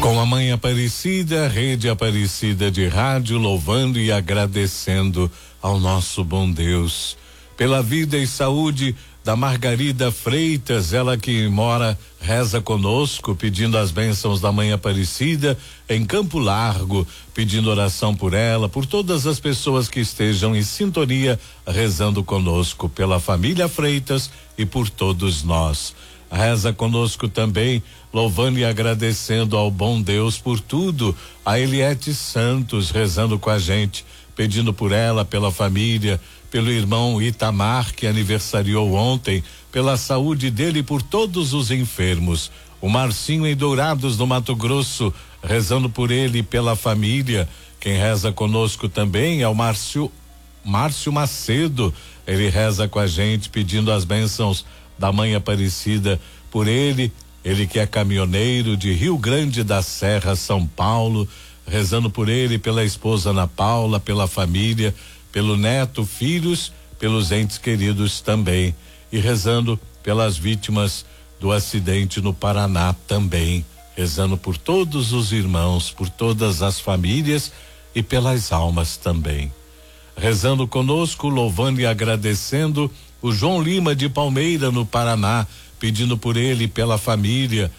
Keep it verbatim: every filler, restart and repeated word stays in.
Com a Mãe Aparecida, Rede Aparecida de Rádio, louvando e agradecendo ao nosso bom Deus pela vida e saúde da Margarida Freitas, ela que mora, reza conosco, pedindo as bênçãos da Mãe Aparecida em Campo Largo, pedindo oração por ela, por todas as pessoas que estejam em sintonia, rezando conosco, pela família Freitas e por todos nós. Reza conosco também, louvando e agradecendo ao bom Deus por tudo, a Eliette Santos rezando com a gente, pedindo por ela, pela família, pelo irmão Itamar, que aniversariou ontem, pela saúde dele e por todos os enfermos. O Marcinho em Dourados, no Mato Grosso, rezando por ele e pela família. Quem reza conosco também é o Márcio, Márcio Macedo, ele reza com a gente, pedindo as bênçãos da Mãe Aparecida por ele, ele que é caminhoneiro de Rio Grande da Serra, São Paulo, rezando por ele, pela esposa Ana Paula, pela família, pelo neto, filhos, pelos entes queridos também, e rezando pelas vítimas do acidente no Paraná também, rezando por todos os irmãos, por todas as famílias e pelas almas também. Rezando conosco, louvando e agradecendo o João Lima de Palmeira, no Paraná, pedindo por ele e pela família,